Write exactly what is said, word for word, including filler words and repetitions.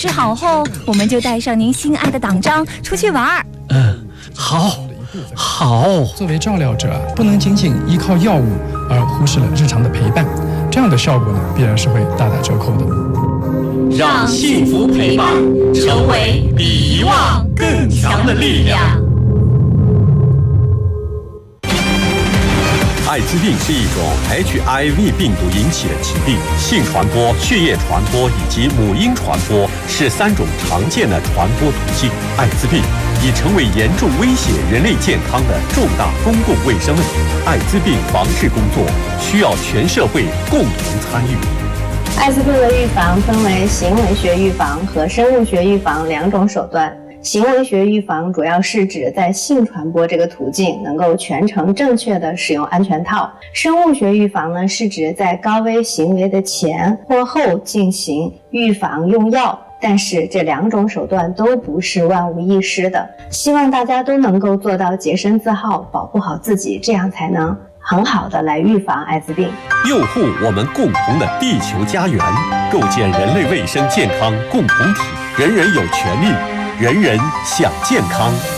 试好后，我们就带上您心爱的党章出去玩。 嗯，好，好。 作为照料者，不能仅仅依靠药物而忽视了日常的陪伴，这样的效果呢，必然是会大打折扣的。 让幸福陪伴成为比遗忘更强的力量。 艾滋病是一种 H I V 病毒引起的疾病，性传播、血液传播以及母婴传播是三种常见的传播途径。艾滋病已成为严重威胁人类健康的重大公共卫生问题。艾滋病防治工作需要全社会共同参与。 艾滋病的预防分为行为学预防和生物学预防两种手段。行为学预防主要是指在性传播这个途径能够全程正确的使用安全套。生物学预防呢，是指在高危行为的前或后进行预防用药。但是这两种手段都不是万无一失的，希望大家都能够做到洁身自好，保护好自己，这样才能很好的来预防艾滋病， 佑护我们共同的地球家园，构建人类卫生健康共同体。人人有权利，人人享健康。